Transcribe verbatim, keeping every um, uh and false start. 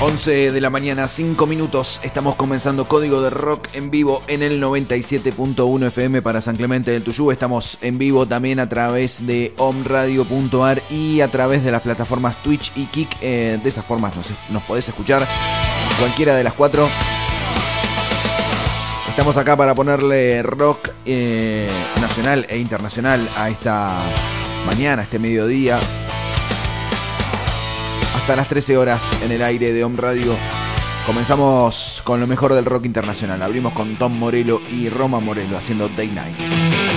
once de la mañana, cinco minutos. Estamos comenzando Código de Rock en vivo en el noventa y siete punto uno F M para San Clemente del Tuyú. Estamos en vivo también a través de omradio punto ar y a través de las plataformas Twitch y Kik. Eh, de esas formas nos, nos podés escuchar cualquiera de las cuatro. Estamos acá para ponerle rock eh, nacional e internacional a esta mañana, a este mediodía. Hasta las trece horas en el aire de Om Radio. Comenzamos con lo mejor del rock internacional. Abrimos con Tom Morello y Roma Morello haciendo Day Night.